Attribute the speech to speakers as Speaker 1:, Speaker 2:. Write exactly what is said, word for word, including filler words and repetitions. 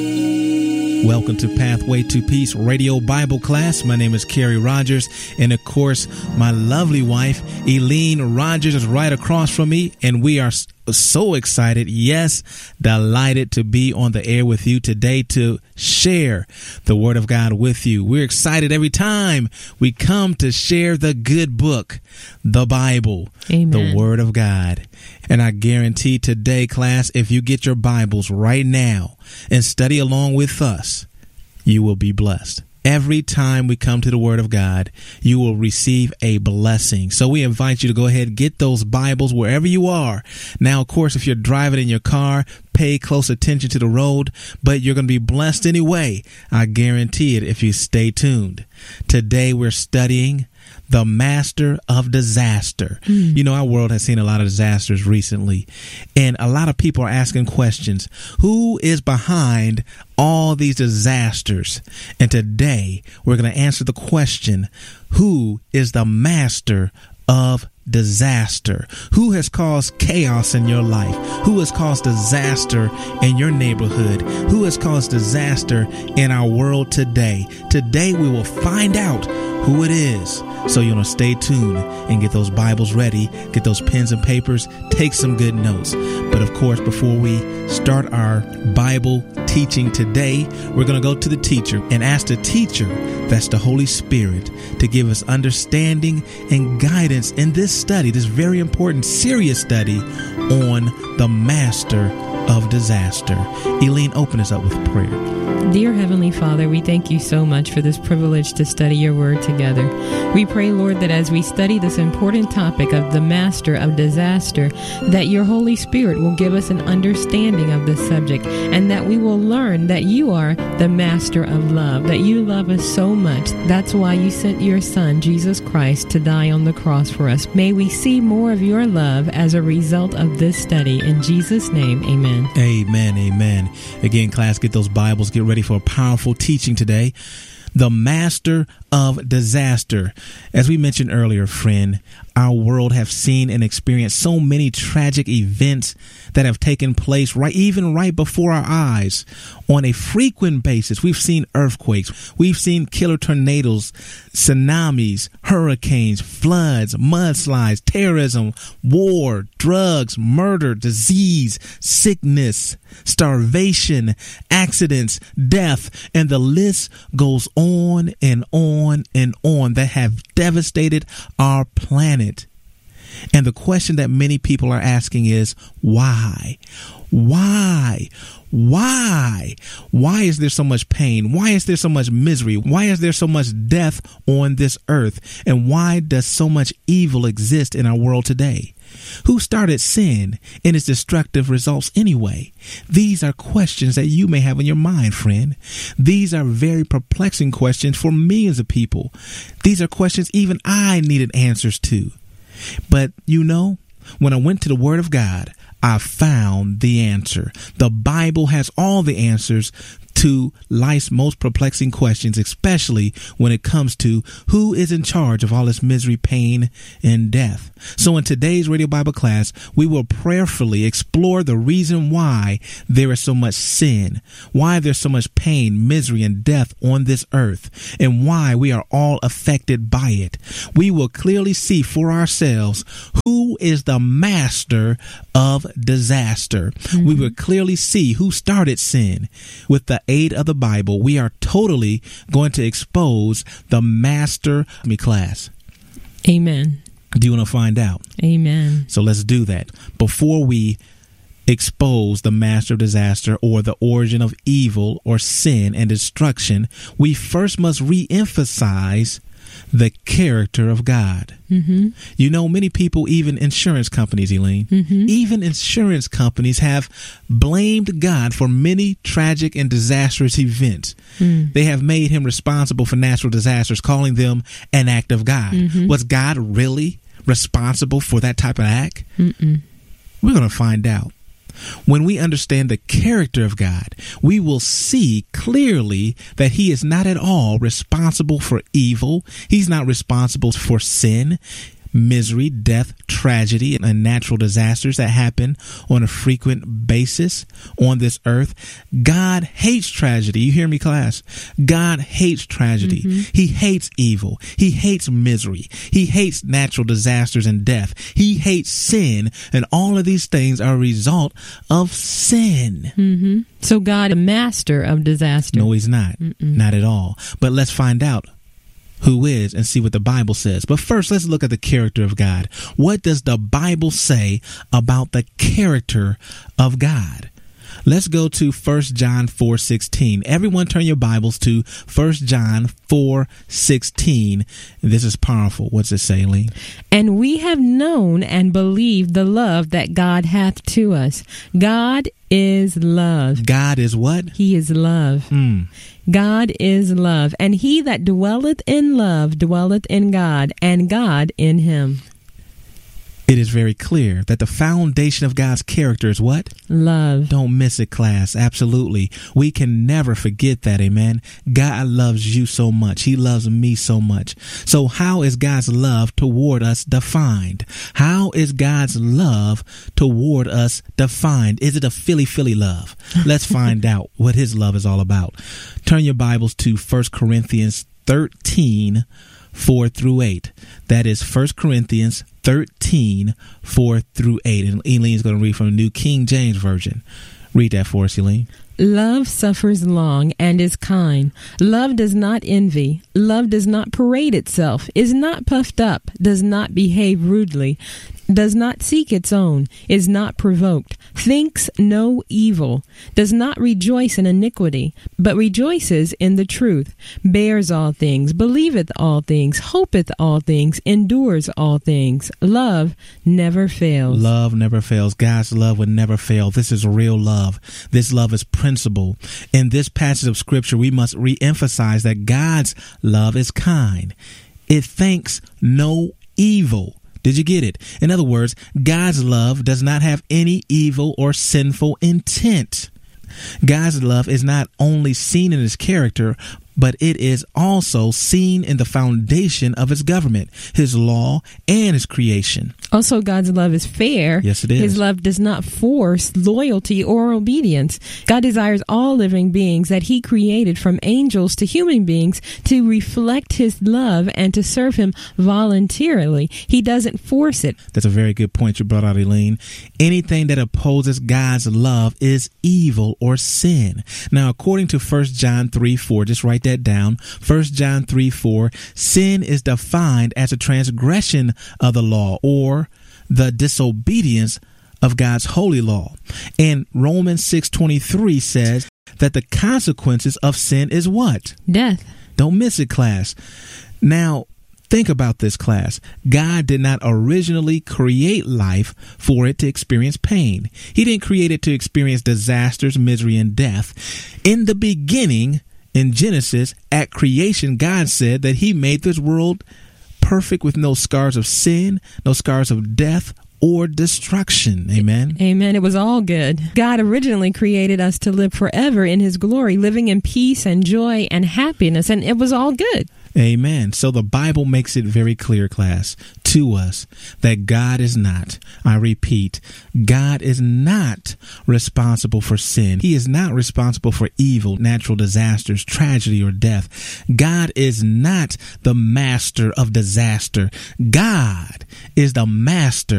Speaker 1: Welcome to Pathway to Peace Radio Bible Class. My name is Kerry Rogers, and of course, my lovely wife, Eileen Rogers, is right across from me, and we are so excited, yes, delighted to be on the air with you today to share the Word of God with you. We're excited every time we come to share the good book, the Bible, Amen. The Word of God. And I guarantee today, class, if you get your Bibles right now and study along with us, you will be blessed. Every time we come to the Word of God, you will receive a blessing. So we invite you to go ahead and get those Bibles wherever you are. Now, of course, if you're driving in your car, pay close attention to the road, but you're going to be blessed anyway. I guarantee it if you stay tuned. Today, we're studying the master of disaster. Mm. You know, our world has seen a lot of disasters recently, and a lot of people are asking questions. Who is behind all these disasters? And today, we're going to answer the question, who is the master of disaster? Who has caused chaos in your life? Who has caused disaster in your neighborhood? Who has caused disaster in our world today? Today, we will find out who it is. So you know, stay tuned and get those Bibles ready, get those pens and papers, take some good notes. But of course, before we start our Bible teaching today, we're going to go to the teacher and ask the teacher, that's the Holy Spirit, to give us understanding and guidance in this study, this very important, serious study on the master of disaster. Eileen, open us up with prayer.
Speaker 2: Dear Heavenly Father, we thank you so much for this privilege to study your word together. We pray, Lord, that as we study this important topic of the master of disaster, that your Holy Spirit will give us an understanding of this subject, and that we will learn that you are the master of love, that you love us so much. That's why you sent your Son, Jesus Christ, to die on the cross for us. May we see more of your love as a result of this study. In Jesus' name, amen.
Speaker 1: Amen, amen. Again, class, get those Bibles, get ready for a powerful teaching today. The master of disaster. As we mentioned earlier, friend, our world have seen and experienced so many tragic events that have taken place right, even right before our eyes on a frequent basis. We've seen earthquakes. We've seen killer tornadoes, tsunamis, hurricanes, floods, mudslides, terrorism, war, drugs, murder, disease, sickness, starvation, accidents, death, and the list goes on and on and on that have devastated our planet. And the question that many people are asking is, why? Why? Why? Why is there so much pain? Why is there so much misery? Why is there so much death on this earth? And why does so much evil exist in our world today? Who started sin and its destructive results anyway? These are questions that you may have in your mind, friend. These are very perplexing questions for millions of people. These are questions even I needed answers to. But, you know, when I went to the Word of God, I found the answer. The Bible has all the answers to life's most perplexing questions, especially when it comes to who is in charge of all this misery, pain, and death. So in today's Radio Bible class, we will prayerfully explore the reason why there is so much sin, why there's so much pain, misery, and death on this earth, and why we are all affected by it. We will clearly see for ourselves who is the master of disaster. Mm-hmm. We will clearly see who started sin. With the aid of the Bible, we are totally going to expose the master of me class.
Speaker 2: Amen.
Speaker 1: Do you want to find out?
Speaker 2: Amen.
Speaker 1: So let's do that. Before we expose the master of disaster or the origin of evil or sin and destruction, we first must re-emphasize the character of God. Mm-hmm. You know, many people, even insurance companies, Eileen, mm-hmm. even insurance companies have blamed God for many tragic and disastrous events. Mm. They have made him responsible for natural disasters, calling them an act of God. Mm-hmm. Was God really responsible for that type of act? Mm-mm. We're going to find out. When we understand the character of God, we will see clearly that he is not at all responsible for evil. He's not responsible for sin, misery, death, tragedy, and natural disasters that happen on a frequent basis on this earth. God hates tragedy. You hear me, class? God hates tragedy. Mm-hmm. He hates evil. He hates misery. He hates natural disasters and death. He hates sin, and all of these things are a result of sin.
Speaker 2: Mm-hmm. So God, a master of disaster.
Speaker 1: No, he's not. Mm-mm. Not at all. But let's find out who is and see what the Bible says. But first, let's look at the character of God. What does the Bible say about the character of God? Let's go to First John four sixteen. Everyone turn your Bibles to First John four sixteen. This is powerful. What's it say, Lee?
Speaker 2: And we have known and believed the love that God hath to us. God is love.
Speaker 1: God is what?
Speaker 2: He is love.
Speaker 1: Mm.
Speaker 2: God is love. And he that dwelleth in love dwelleth in God, and God in him.
Speaker 1: It is very clear that the foundation of God's character is what?
Speaker 2: Love.
Speaker 1: Don't miss it, class. Absolutely. We can never forget that, amen. God loves you so much. He loves me so much. So how is God's love toward us defined? How is God's love toward us defined? Is it a Philly Philly love? Let's find out what his love is all about. Turn your Bibles to First Corinthians thirteen, four through eight. That is First Corinthians thirteen, four through eight. And Eileen is going to read from the New King James Version. Read that for us, Eileen.
Speaker 2: Love suffers long and is kind. Love does not envy. Love does not parade itself, is not puffed up, does not behave rudely, does not seek its own, is not provoked, thinks no evil, does not rejoice in iniquity, but rejoices in the truth, bears all things, believeth all things, hopeth all things, endures all things. Love never fails.
Speaker 1: Love never fails. God's love would never fail. This is real love. This love is principle. In this passage of Scripture, we must re-emphasize that God's love is kind. It thinks no evil. Did you get it? In other words, God's love does not have any evil or sinful intent. God's love is not only seen in his character, but it is also seen in the foundation of his government, his law, and his creation.
Speaker 2: Also, God's love is fair.
Speaker 1: Yes, it is.
Speaker 2: His love does not force loyalty or obedience. God desires all living beings that he created, from angels to human beings, to reflect his love and to serve him voluntarily. He doesn't force it.
Speaker 1: That's a very good point you brought out, Eileen. Anything that opposes God's love is evil or sin. Now, according to First John three four, just write that down. First John three four, sin is defined as a transgression of the law or the disobedience of God's holy law. And Romans six twenty-three says that the consequences of sin is what?
Speaker 2: Death.
Speaker 1: Don't miss it, class. Now, think about this, class. God did not originally create life for it to experience pain. He didn't create it to experience disasters, misery, and death. In the beginning, in Genesis, at creation, God said that he made this world perfect with no scars of sin, no scars of death or destruction. Amen.
Speaker 2: Amen. It was all good. God originally created us to live forever in his glory, living in peace and joy and happiness, and it was all good.
Speaker 1: Amen. So the Bible makes it very clear, class, to us that God is not, I repeat, God is not responsible for sin. He is not responsible for evil, natural disasters, tragedy, or death. God is not the master of disaster. God is the master